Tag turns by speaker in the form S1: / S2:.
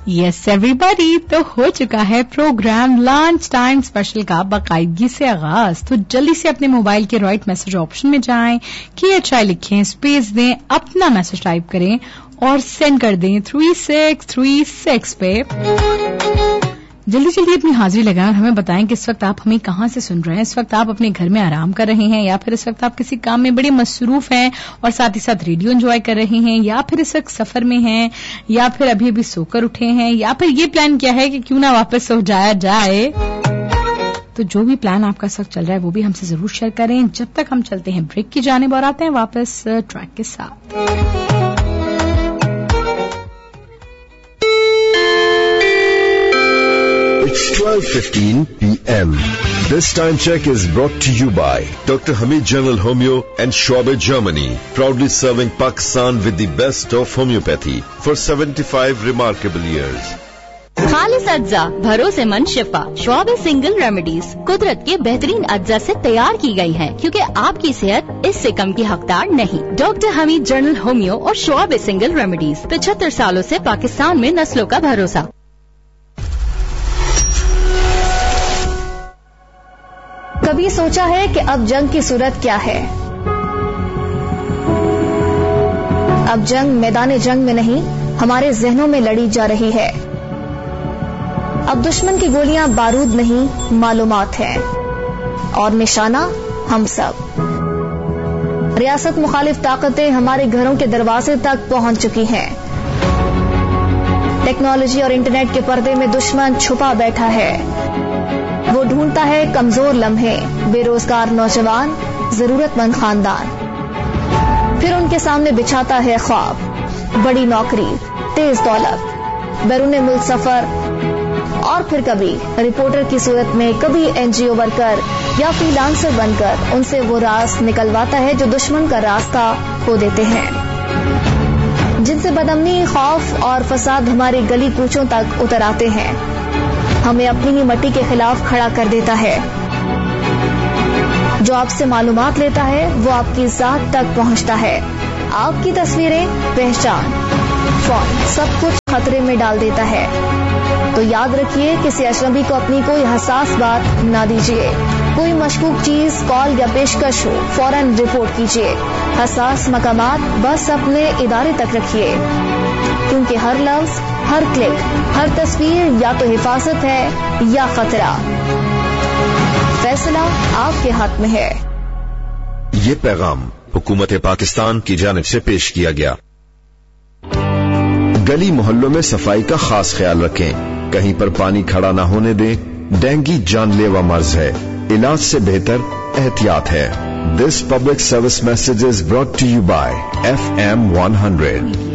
S1: Yes everybody, तो हो चुका है प्रोग्राम लंच टाइम स्पेशल का बाकायदगी से आगाज। तो जल्दी से अपने मोबाइल के राइट मैसेज ऑप्शन में जाएं, KHI लिखें, स्पेस दें, अपना मैसेज टाइप करें और सेंड कर दें 3636 पे। जल्दी जल्दी अपनी हाजिरी लगाएं और हमें बताएं कि इस वक्त आप हमें कहां से सुन रहे हैं। इस वक्त आप अपने घर में आराम कर रहे हैं, या फिर इस वक्त आप किसी काम में बड़े मसरूफ हैं और साथ ही साथ रेडियो एंजॉय कर रहे हैं, या फिर इस वक्त सफर में हैं, या फिर अभी अभी सोकर उठे हैं, या फिर ये प्लान किया है कि क्यों ना वापस सो जाया जाए। तो जो भी प्लान आपका इस वक्त चल रहा है वो भी हमसे जरूर शेयर करें। जब तक हम चलते हैं ब्रेक की जानिब और आते हैं वापस ट्रैक के साथ।
S2: It's 12:15 p.m. This time check is brought to you by Dr. Hamid General Homeo and Schwabe Germany, proudly serving Pakistan with the best of homeopathy for 75 remarkable years.
S3: खालिस अज्जा, भरोसेमंद शिफा, श्वाबे सिंगल रेमेडीज कुदरत के बेहतरीन अज्जा से तैयार की गई हैं, क्योंकि आपकी सेहत इससे कम की हकदार नहीं। डॉक्टर हमीद जनरल होमियो और श्वाबे सिंगल रेमेडीज 75 सालों से पाकिस्तान में नस्लों का भरोसा।
S4: कभी सोचा है कि अब जंग की सूरत क्या है? अब जंग मैदान जंग में नहीं, हमारे जहनों में लड़ी जा रही है। अब दुश्मन की गोलियां बारूद नहीं, मालूमात है, और निशाना हम सब। रियासत मुखालिफ ताकतें हमारे घरों के दरवाजे तक पहुंच चुकी हैं। टेक्नोलॉजी और इंटरनेट के पर्दे में दुश्मन छुपा बैठा है। वो ढूंढता है कमजोर लम्हे, बेरोजगार नौजवान, जरूरतमंद खानदान। फिर उनके सामने बिछाता है ख्वाब, बड़ी नौकरी, तेज दौलत, बैरून मुल्क सफर, और फिर कभी रिपोर्टर की सूरत में, कभी NGO वर्कर या फ्रीलांसर बनकर उनसे वो राज निकलवाता है जो दुश्मन का रास्ता खो देते हैं, जिनसे बदअमनी, खौफ और फसाद हमारी गली कूचों तक उतर आते हैं। हमें अपनी ही मट्टी के खिलाफ खड़ा कर देता है। जो आपसे मालूमात लेता है वो आपकी जात तक पहुंचता है। आपकी तस्वीरें, पहचान, फोन, सब कुछ खतरे में डाल देता है। तो याद रखिए, किसी अजनबी को अपनी कोई हसास बात ना दीजिए। कोई मशकूक चीज, कॉल या पेशकश हो, फौरन रिपोर्ट कीजिए। हसास मकामात बस अपने इदारे तक रखिए, क्योंकि हर लफ्ज, हर क्लिक, हर तस्वीर या तो हिफाजत है या खतरा। फैसला आपके हाथ में है।
S2: ये पैगाम हुकूमत पाकिस्तान की जानिब से पेश किया गया। गली मोहल्लों में सफाई का खास ख्याल रखें। कहीं पर पानी खड़ा न होने दें। डेंगू जानलेवा मर्ज है, इलाज से बेहतर एहतियात है। This public service message is brought to you bye FM 100।